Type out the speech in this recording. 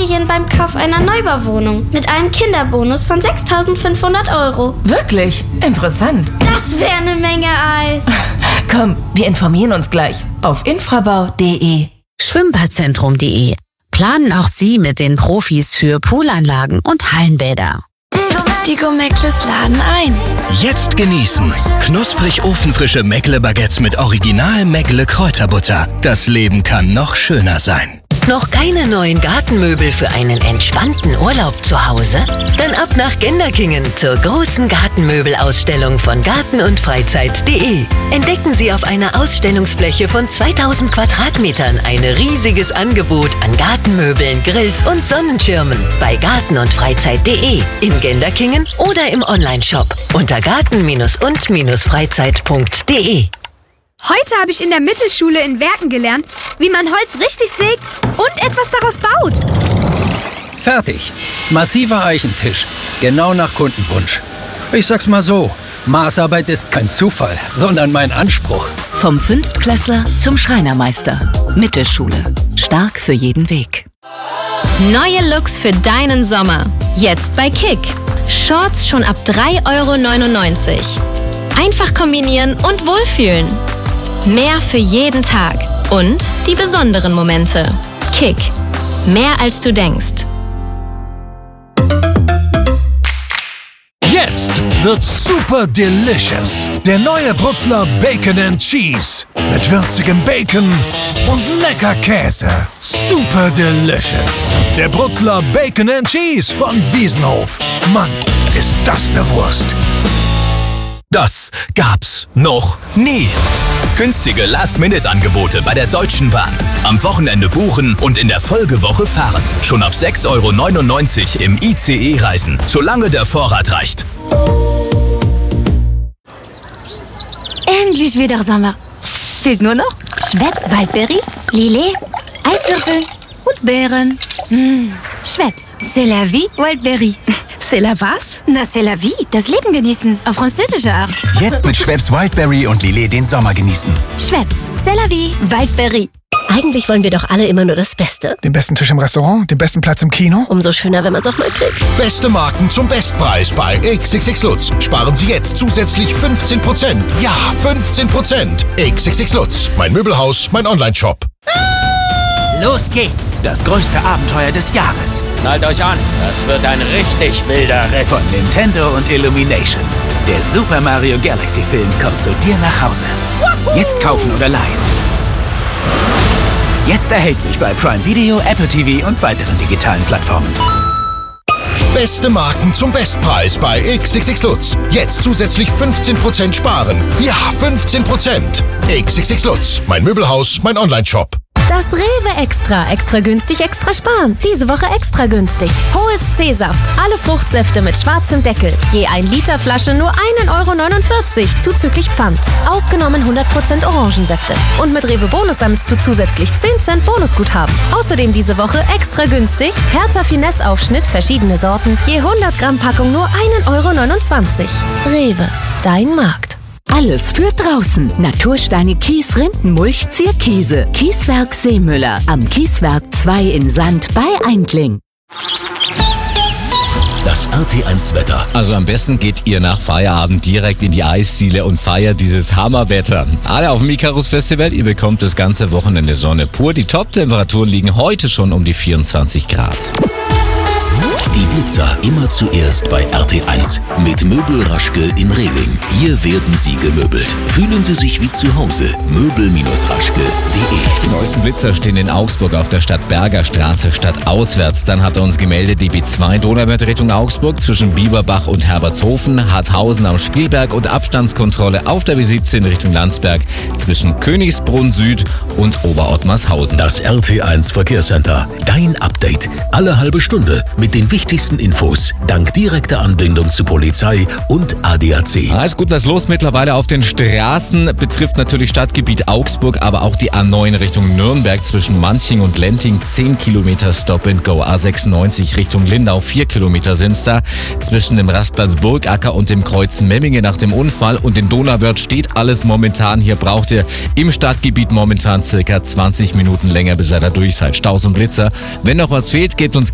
Ferien beim Kauf einer Neubauwohnung mit einem Kinderbonus von 6.500 €. Wirklich? Interessant. Das wäre eine Menge Eis. Komm, wir informieren uns gleich auf infrabau.de. Schwimmbadzentrum.de. Planen auch Sie mit den Profis für Poolanlagen und Hallenbäder. Die Gourmettles laden ein. Jetzt genießen. Knusprig ofenfrische Meckle-Baguettes mit Original Meckle-Kräuterbutter. Das Leben kann noch schöner sein. Noch keine neuen Gartenmöbel für einen entspannten Urlaub zu Hause? Dann ab nach Genderkingen zur großen Gartenmöbelausstellung von Garten- und Freizeit.de. Entdecken Sie auf einer Ausstellungsfläche von 2000 Quadratmetern ein riesiges Angebot an Gartenmöbeln, Grills und Sonnenschirmen bei Garten- und Freizeit.de in Genderkingen oder im Onlineshop unter garten-und-freizeit.de. Heute habe ich in der Mittelschule in Werken gelernt, wie man Holz richtig sägt und etwas daraus baut. Fertig. Massiver Eichentisch. Genau nach Kundenwunsch. Ich sag's mal so, Maßarbeit ist kein Zufall, sondern mein Anspruch. Vom Fünftklässler zum Schreinermeister. Mittelschule. Stark für jeden Weg. Neue Looks für deinen Sommer. Jetzt bei Kick. Shorts schon ab 3,99 €. Einfach kombinieren und wohlfühlen. Mehr für jeden Tag und die besonderen Momente. Kick. Mehr als du denkst. Jetzt wird super delicious. Der neue Brutzler Bacon and Cheese. Mit würzigem Bacon und lecker Käse. Super delicious. Der Brutzler Bacon and Cheese von Wiesenhof. Mann, ist das eine Wurst. Das gab's noch nie. Günstige Last-Minute-Angebote bei der Deutschen Bahn. Am Wochenende buchen und in der Folgewoche fahren. Schon ab 6,99 € im ICE reisen, solange der Vorrat reicht. Endlich wieder Sommer. Fehlt nur noch Schweppes Waldbeere, Lillet, Eiswürfel und Beeren. Schweppes, c'est la vie, Waldbeere. C'est la was? Na, c'est la vie, das Leben genießen, auf französische Art. Jetzt mit Schweppes Wildberry und Lillet den Sommer genießen. Schweppes, c'est la vie, Waldbeere. Eigentlich wollen wir doch alle immer nur das Beste. Den besten Tisch im Restaurant, den besten Platz im Kino. Umso schöner, wenn man es auch mal kriegt. Beste Marken zum Bestpreis bei XXX Lutz. Sparen Sie jetzt zusätzlich 15%. Ja, 15%. XXX Lutz. Mein Möbelhaus, mein Onlineshop. Los geht's! Das größte Abenteuer des Jahres. Schnallt euch an, das wird ein richtig wilder Ritt. Von Nintendo und Illumination. Der Super Mario Galaxy Film kommt zu dir nach Hause. Jetzt kaufen oder leihen. Jetzt erhältlich bei Prime Video, Apple TV und weiteren digitalen Plattformen. Beste Marken zum Bestpreis bei XXX Lutz. Jetzt zusätzlich 15% sparen. Ja, 15%. XXX Lutz. Mein Möbelhaus, mein Onlineshop. Das Rewe Extra. Extra günstig, extra sparen. Diese Woche extra günstig. Hohes C-Saft. Alle Fruchtsäfte mit schwarzem Deckel. Je 1 Liter Flasche nur 1,49 € zuzüglich Pfand. Ausgenommen 100% Orangensäfte. Und mit Rewe Bonus sammelst du zusätzlich 10 Cent Bonusguthaben. Außerdem diese Woche extra günstig. Hertha Finesse Aufschnitt, verschiedene Sorten. Je 100 Gramm Packung nur 1,29 €. Rewe. Dein Markt. Alles für draußen. Natursteine Kies, Rindenmulch, Zierkiese. Kieswerk Seemüller. Am Kieswerk 2 in Sand bei Eindling. Das RT1 Wetter. Also am besten geht ihr nach Feierabend direkt in die Eisdiele und feiert dieses Hammerwetter. Alle auf dem Icarus Festival, ihr bekommt das ganze Wochenende Sonne pur. Die Top-Temperaturen liegen heute schon um die 24 Grad. Die Blitzer immer zuerst bei RT1 mit Möbel Raschke in Rehling. Hier werden Sie gemöbelt. Fühlen Sie sich wie zu Hause. Möbel-raschke.de. Die neuesten Blitzer stehen in Augsburg auf der Stadtberger Straße stadtauswärts. Dann hat er uns gemeldet, die B2 Donauwörth Richtung Augsburg zwischen Bieberbach und Herbertshofen, Harthausen am Spielberg und Abstandskontrolle auf der B17 Richtung Landsberg zwischen Königsbrunn Süd und Oberottmarshausen. Das RT1 Verkehrscenter. Dein Update. Alle halbe Stunde mit den wichtigsten Infos. Dank direkter Anbindung zu Polizei und ADAC. Ist gut was los mittlerweile auf den Straßen. Betrifft natürlich Stadtgebiet Augsburg, aber auch die A9 Richtung Nürnberg zwischen Manching und Lenting. 10 Kilometer Stop and Go. A96 Richtung Lindau. 4 Kilometer sind's da. Zwischen dem Rastplatz Burgacker und dem Kreuz Memmingen nach dem Unfall. Und in Donauwörth steht alles momentan. Hier braucht ihr im Stadtgebiet momentan circa 20 Minuten länger, bis ihr da durch seid. Staus und Blitzer. Wenn noch was fehlt, gebt uns